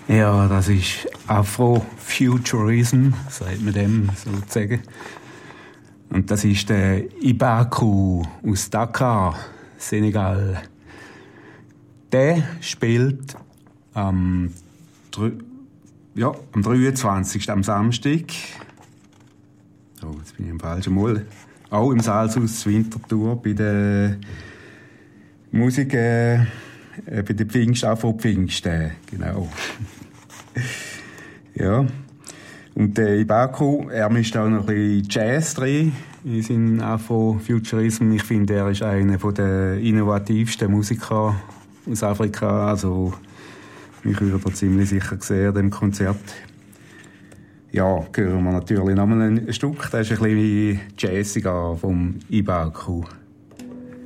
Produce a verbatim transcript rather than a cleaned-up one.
Ja, das ist Afrofuturism, sagt man dem sozusagen. Und das ist der Ibaku aus Dakar, Senegal. Der spielt am, ja, am dreiundzwanzigsten am Samstag. Oh, jetzt bin ich im falschen Mal. Auch im Saalshaus Winterthur bei der Musik, äh, bei der Pfingst, Afro Pfingsten, genau. Ja. Und der Ibaku, er mischt auch noch ein bisschen Jazz drin in seinen Afrofuturismus. Ich finde, er ist einer der innovativsten Musiker aus Afrika. Also, mich würde er ziemlich sicher sehen an diesem Konzert. Ja, hören wir natürlich noch mal ein Stück. Das ist ein bisschen jazziger vom Ibaku.